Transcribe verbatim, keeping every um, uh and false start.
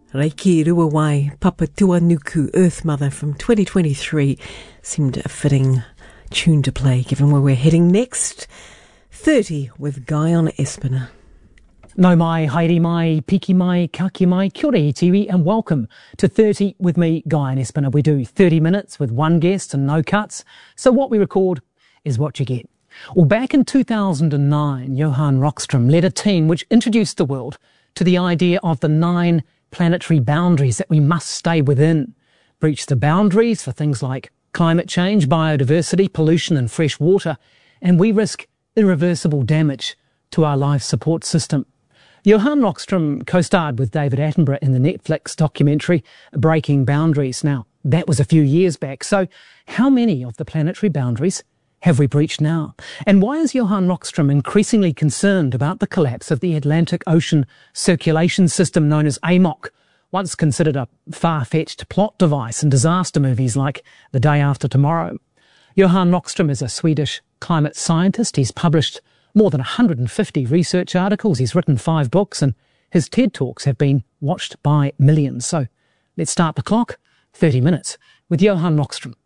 Reiki Ruawai, Papatuanuku, Earth Mother from twenty twenty-three seemed a fitting tune to play given where we're heading next. thirty with Guy on Espina. No mai, haere mai, piki mai, kaki mai, kia ora iwi, and welcome to thirty with me, Guy on Espina. We do thirty minutes with one guest and no cuts, so what we record is what you get. Well, back in two thousand nine, Johan Rockström led a team which introduced the world to the idea of the nine planetary boundaries that we must stay within. Breach the boundaries for things like climate change, biodiversity, pollution and fresh water, and we risk irreversible damage to our life support system. Johan Rockström co-starred with David Attenborough in the Netflix documentary Breaking Boundaries. Now, that was a few years back, so how many of the planetary boundaries have we breached now? And why is Johan Rockström increasingly concerned about the collapse of the Atlantic Ocean circulation system known as A M O C, once considered a far-fetched plot device in disaster movies like The Day After Tomorrow? Johan Rockström is a Swedish climate scientist. He's published more than one hundred fifty research articles. He's written five books, and his TED Talks have been watched by millions. So let's start the clock. thirty minutes with Johan Rockström.